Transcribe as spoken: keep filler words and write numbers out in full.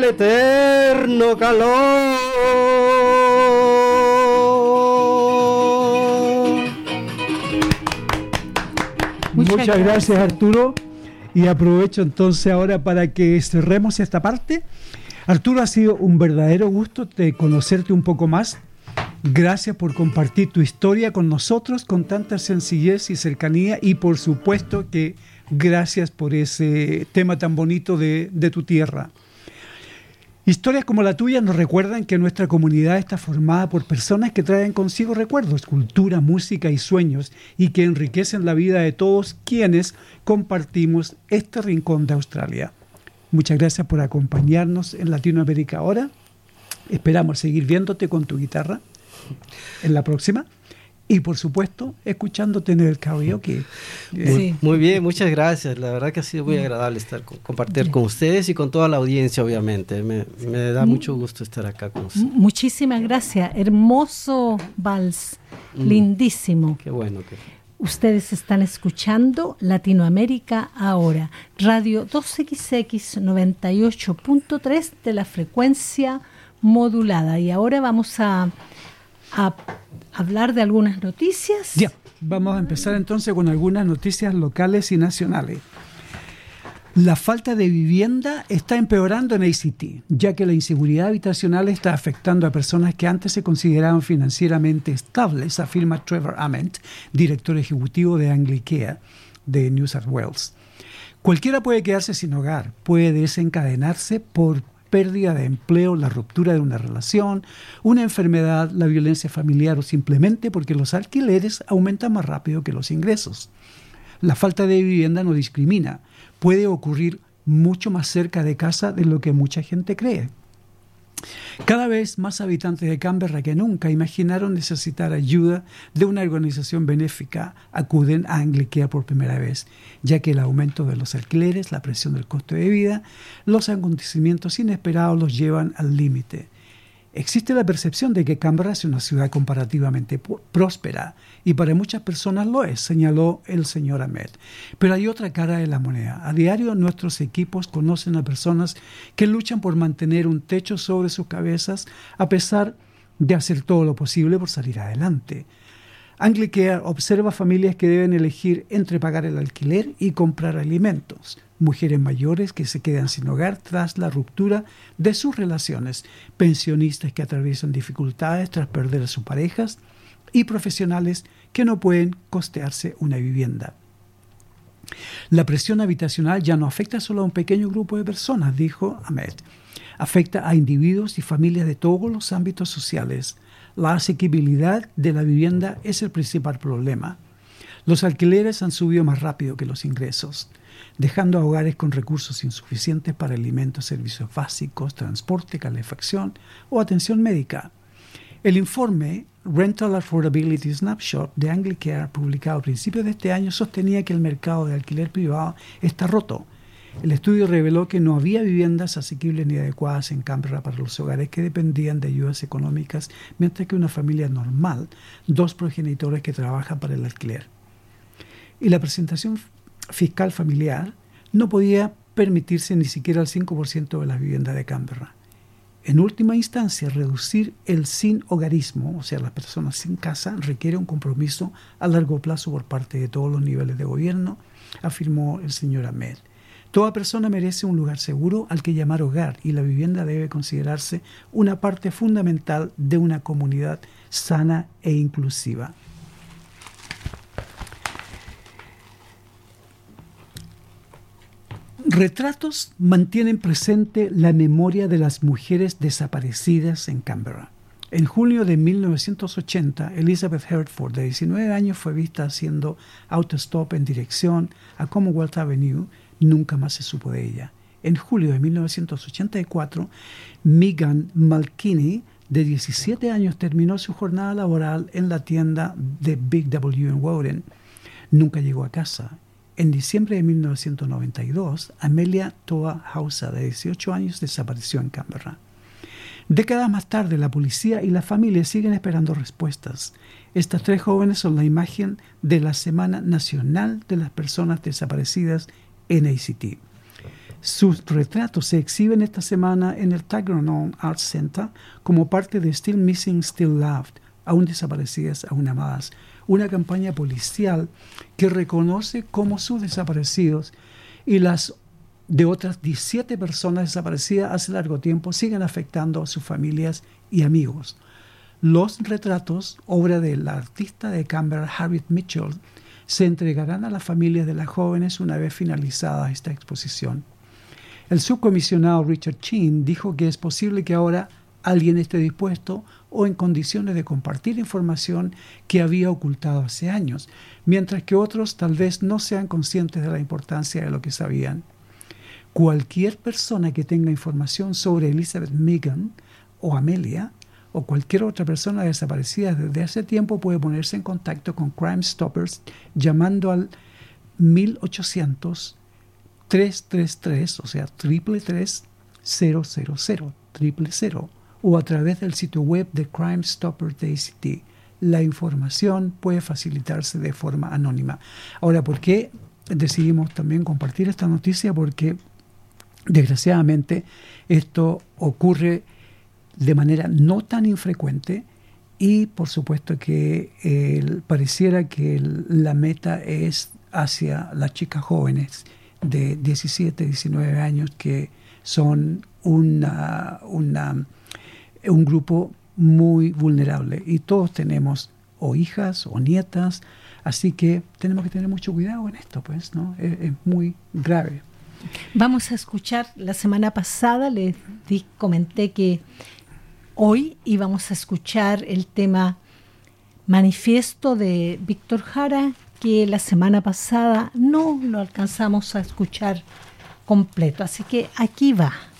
del eterno calor. Muchas, Muchas gracias, gracias Arturo, y aprovecho entonces ahora para que cerremos esta parte. Arturo, ha sido un verdadero gusto de conocerte un poco más. Gracias por compartir tu historia con nosotros con tanta sencillez y cercanía, y por supuesto que gracias por ese tema tan bonito de, de tu tierra. Historias como la tuya nos recuerdan que nuestra comunidad está formada por personas que traen consigo recuerdos, cultura, música y sueños, y que enriquecen la vida de todos quienes compartimos este rincón de Australia. Muchas gracias por acompañarnos en Latinoamérica ahora. Esperamos seguir viéndote con tu guitarra en la próxima. Y por supuesto, escuchándote en el karaoke. Muy, sí. muy bien, muchas gracias. La verdad que ha sido muy agradable estar compartir sí. con ustedes y con toda la audiencia, obviamente. Me, me da mucho gusto estar acá con ustedes. Muchísimas gracias. Hermoso vals, mm. lindísimo. Qué bueno. Que... Ustedes están escuchando Latinoamérica Ahora, Radio dos equis equis noventa y ocho punto tres de la frecuencia modulada. Y ahora vamos a... a hablar de algunas noticias. Ya, vamos a empezar entonces con algunas noticias locales y nacionales. La falta de vivienda está empeorando en A C T, ya que la inseguridad habitacional está afectando a personas que antes se consideraban financieramente estables, afirma Trevor Ament, director ejecutivo de Anglicare de New South Wales. Cualquiera puede quedarse sin hogar, puede desencadenarse por pérdida de empleo, la ruptura de una relación, una enfermedad, la violencia familiar o simplemente porque los alquileres aumentan más rápido que los ingresos. La falta de vivienda no discrimina, puede ocurrir mucho más cerca de casa de lo que mucha gente cree. Cada vez más habitantes de Canberra que nunca imaginaron necesitar ayuda de una organización benéfica acuden a Anglicare por primera vez, ya que el aumento de los alquileres, la presión del costo de vida, los acontecimientos inesperados los llevan al límite. Existe la percepción de que Canberra es una ciudad comparativamente próspera, y para muchas personas lo es, señaló el señor Ahmed. Pero hay otra cara de la moneda. A diario nuestros equipos conocen a personas que luchan por mantener un techo sobre sus cabezas a pesar de hacer todo lo posible por salir adelante. Anglicare observa familias que deben elegir entre pagar el alquiler y comprar alimentos, mujeres mayores que se quedan sin hogar tras la ruptura de sus relaciones, pensionistas que atraviesan dificultades tras perder a sus parejas y profesionales que no pueden costearse una vivienda. La presión habitacional ya no afecta solo a un pequeño grupo de personas, dijo Ahmed. Afecta a individuos y familias de todos los ámbitos sociales. La asequibilidad de la vivienda es el principal problema. Los alquileres han subido más rápido que los ingresos, dejando a hogares con recursos insuficientes para alimentos, servicios básicos, transporte, calefacción o atención médica. El informe Rental Affordability Snapshot de Anglicare, publicado a principios de este año, sostenía que el mercado de alquiler privado está roto. El estudio reveló que no había viviendas asequibles ni adecuadas en Canberra para los hogares que dependían de ayudas económicas, mientras que una familia normal, dos progenitores que trabajan para el alquiler. Y la presentación fiscal familiar no podía permitirse ni siquiera el cinco por ciento de las viviendas de Canberra. En última instancia, reducir el sin hogarismo, o sea, las personas sin casa, requiere un compromiso a largo plazo por parte de todos los niveles de gobierno, afirmó el señor Ahmed. Toda persona merece un lugar seguro al que llamar hogar, y la vivienda debe considerarse una parte fundamental de una comunidad sana e inclusiva. Retratos mantienen presente la memoria de las mujeres desaparecidas en Canberra. En julio de mil novecientos ochenta, Elizabeth Hertford, de diecinueve años, fue vista haciendo autostop en dirección a Commonwealth Avenue. Nunca más se supo de ella. En julio de mil novecientos ochenta y cuatro, Megan Malkini, de diecisiete años, terminó su jornada laboral en la tienda de Big W en Woden. Nunca llegó a casa. En diciembre de mil novecientos noventa y dos, Amelia Toa Hausa, de dieciocho años, desapareció en Canberra. Décadas más tarde, la policía y la familia siguen esperando respuestas. Estas tres jóvenes son la imagen de la Semana Nacional de las Personas Desaparecidas en A C T. Sus retratos se exhiben esta semana en el Tagronall Arts Center como parte de Still Missing, Still Loved, aún desaparecidas, aún amadas, una campaña policial que reconoce cómo sus desaparecidos y las de otras diecisiete personas desaparecidas hace largo tiempo siguen afectando a sus familias y amigos. Los retratos, obra del artista de Canberra Harriet Mitchell, se entregarán a las familias de las jóvenes una vez finalizada esta exposición. El subcomisionado Richard Chin dijo que es posible que ahora alguien esté dispuesto o en condiciones de compartir información que había ocultado hace años, mientras que otros tal vez no sean conscientes de la importancia de lo que sabían. Cualquier persona que tenga información sobre Elizabeth Megan o Amelia o cualquier otra persona desaparecida desde hace tiempo puede ponerse en contacto con Crime Stoppers llamando al mil ochocientos, trescientos treinta y tres, o sea, triple tres cero cero cero, triple cero, o a través del sitio web de Crime Stoppers de A C T. La información puede facilitarse de forma anónima. Ahora, ¿por qué decidimos también compartir esta noticia? Porque desgraciadamente esto ocurre de manera no tan infrecuente y por supuesto que eh, pareciera que el, la meta es hacia las chicas jóvenes de diecisiete, diecinueve años que son una, una, un grupo muy vulnerable y todos tenemos o hijas o nietas, así que tenemos que tener mucho cuidado en esto, pues, ¿no? Es, es muy grave. Vamos a escuchar, la semana pasada les di, comenté que hoy íbamos a escuchar el tema Manifiesto de Víctor Jara, que la semana pasada no lo alcanzamos a escuchar completo, así que aquí va.